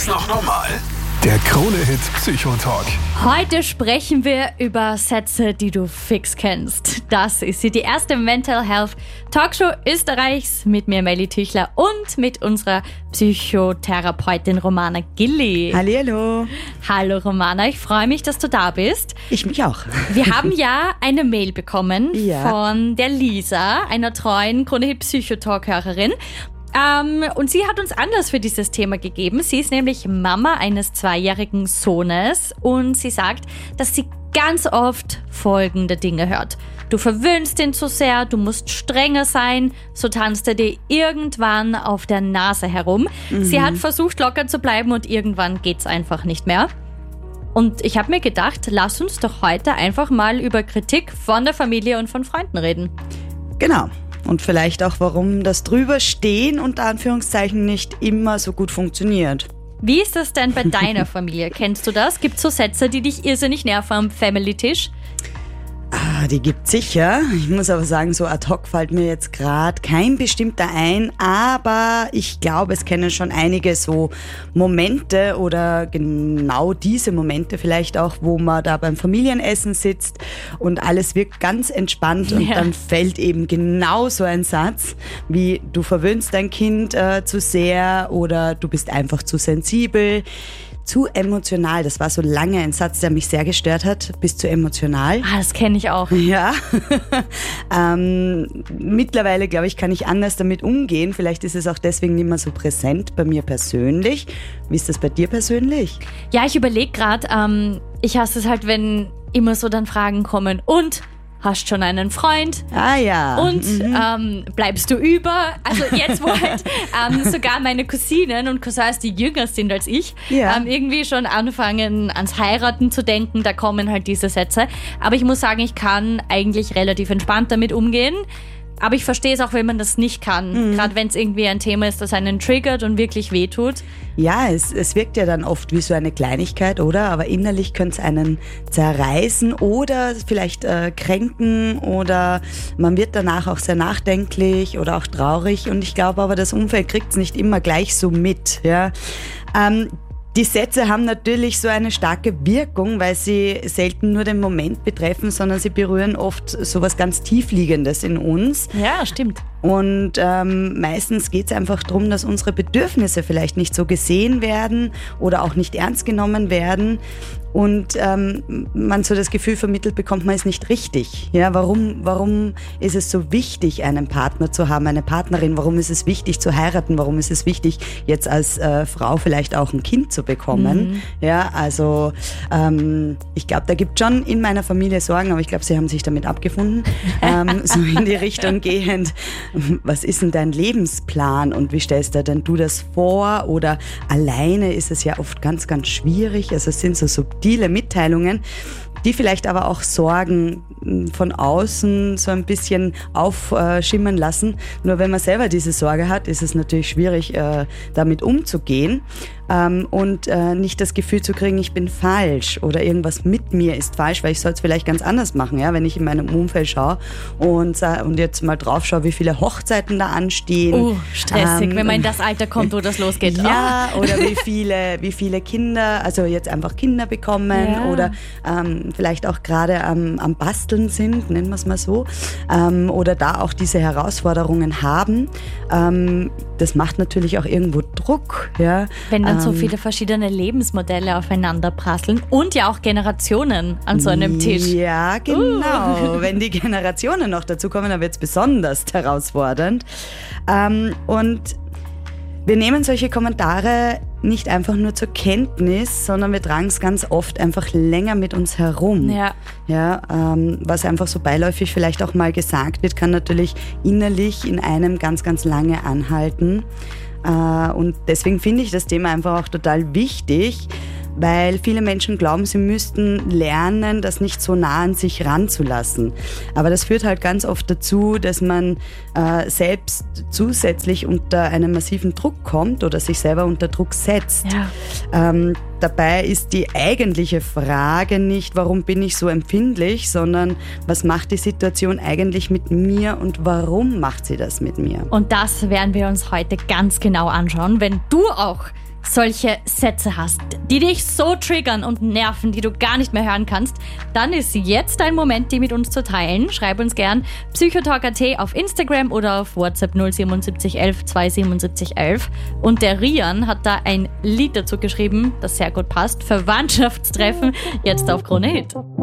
das noch normal? Der Krone-Hit Psychotalk. Heute sprechen wir über Sätze, die du fix kennst. Das ist sie, die erste Mental Health Talkshow Österreichs mit mir, Melly Tüchler, und mit unserer Psychotherapeutin Romana Gilli. Hallihallo. Hallo Romana, ich freue mich, dass du da bist. Ich mich auch. Wir haben ja eine Mail bekommen von der Lisa, einer treuen Krone-Hit Psychotalk-Hörerin. Und sie hat uns Anlass für dieses Thema gegeben. Sie ist nämlich Mama eines 2-jährigen Sohnes und sie sagt, dass sie ganz oft folgende Dinge hört. Du verwöhnst ihn zu sehr, du musst strenger sein, so tanzt er dir irgendwann auf der Nase herum. Sie hat versucht, locker zu bleiben und irgendwann geht's einfach nicht mehr. Und ich habe mir gedacht, lass uns doch heute einfach mal über Kritik von der Familie und von Freunden reden. Genau. Und vielleicht auch, warum das Drüberstehen unter Anführungszeichen nicht immer so gut funktioniert. Wie ist das denn bei deiner Familie? Kennst du das? Gibt es so Sätze, die dich irrsinnig nerven am Family-Tisch? Die gibt's sicher. Ich muss aber sagen, so ad hoc fällt mir jetzt gerade kein bestimmter ein, aber ich glaube, es kennen schon einige so Momente oder genau diese Momente vielleicht auch, wo man da beim Familienessen sitzt und alles wirkt ganz entspannt und dann fällt eben genau so ein Satz wie: Du verwöhnst dein Kind zu sehr oder du bist einfach zu sensibel. Zu emotional, das war so lange ein Satz, der mich sehr gestört hat. Bist zu emotional. Das kenne ich auch. Ja. Mittlerweile, glaube ich, kann ich anders damit umgehen. Vielleicht ist es auch deswegen nicht mehr so präsent bei mir persönlich. Wie ist das bei dir persönlich? Ja, ich überlege gerade, ich hasse es halt, wenn immer so dann Fragen kommen. Und hast schon einen Freund? Ah ja. Und bleibst du über? Also jetzt, wo halt sogar meine Cousinen und Cousins, die jünger sind als ich, irgendwie schon anfangen, ans Heiraten zu denken, da kommen halt diese Sätze. Aber ich muss sagen, ich kann eigentlich relativ entspannt damit umgehen. Aber ich verstehe es auch, wenn man das nicht kann. Gerade wenn es irgendwie ein Thema ist, das einen triggert und wirklich wehtut. Ja, es wirkt ja dann oft wie so eine Kleinigkeit, oder? Aber innerlich könnte es einen zerreißen oder vielleicht kränken oder man wird danach auch sehr nachdenklich oder auch traurig. Und ich glaube aber, das Umfeld kriegt es nicht immer gleich so mit. Ja. Die Sätze haben natürlich so eine starke Wirkung, weil sie selten nur den Moment betreffen, sondern sie berühren oft so was ganz Tiefliegendes in uns. Ja, stimmt. Und meistens geht es einfach darum, dass unsere Bedürfnisse vielleicht nicht so gesehen werden oder auch nicht ernst genommen werden und man so das Gefühl vermittelt bekommt, man ist nicht richtig. Ja, warum ist es so wichtig, einen Partner zu haben, eine Partnerin? Warum ist es wichtig zu heiraten? Warum ist es wichtig, jetzt als Frau vielleicht auch ein Kind zu bekommen? Ja, also ich glaube, da gibt schon in meiner Familie Sorgen, aber ich glaube, sie haben sich damit abgefunden, so in die Richtung gehend. Was ist denn dein Lebensplan und wie stellst du denn du das vor? Oder alleine ist es ja oft ganz, ganz schwierig. Also es sind so subtile Mitteilungen, die vielleicht aber auch Sorgen von außen so ein bisschen aufschimmern lassen. Nur wenn man selber diese Sorge hat, ist es natürlich schwierig, damit umzugehen und nicht das Gefühl zu kriegen, ich bin falsch oder irgendwas mit mir ist falsch, weil ich soll es vielleicht ganz anders machen, ja, wenn ich in meinem Umfeld schaue und jetzt mal drauf schaue, wie viele Hochzeiten da anstehen. Stressig, wenn man in das Alter kommt, wo das losgeht. Ja, oder wie viele Kinder, also jetzt einfach Kinder bekommen oder vielleicht auch gerade am Basteln sind, nennen wir es mal so, oder da auch diese Herausforderungen haben. Das macht natürlich auch irgendwo Druck. Ja. Wenn dann so viele verschiedene Lebensmodelle aufeinander prasseln und ja auch Generationen an so einem Tisch. Ja, genau. Wenn die Generationen noch dazu kommen, dann wird es besonders herausfordernd. Und wir nehmen solche Kommentare nicht einfach nur zur Kenntnis, sondern wir tragen es ganz oft einfach länger mit uns herum. Ja, was einfach so beiläufig vielleicht auch mal gesagt wird, kann natürlich innerlich in einem ganz, ganz lange anhalten. Und deswegen finde ich das Thema einfach auch total wichtig, weil viele Menschen glauben, sie müssten lernen, das nicht so nah an sich ranzulassen. Aber das führt halt ganz oft dazu, dass man selbst zusätzlich unter einen massiven Druck kommt oder sich selber unter Druck setzt. Ja. Dabei ist die eigentliche Frage nicht, warum bin ich so empfindlich, sondern was macht die Situation eigentlich mit mir und warum macht sie das mit mir? Und das werden wir uns heute ganz genau anschauen. Wenn du auch solche Sätze hast, die dich so triggern und nerven, die du gar nicht mehr hören kannst, dann ist jetzt dein Moment, die mit uns zu teilen. Schreib uns gern psychotalk.at auf Instagram oder auf WhatsApp 077 11 277 11. Und der Rian hat da ein Lied dazu geschrieben, das sehr gut passt. Verwandtschaftstreffen, jetzt auf Krone Hit.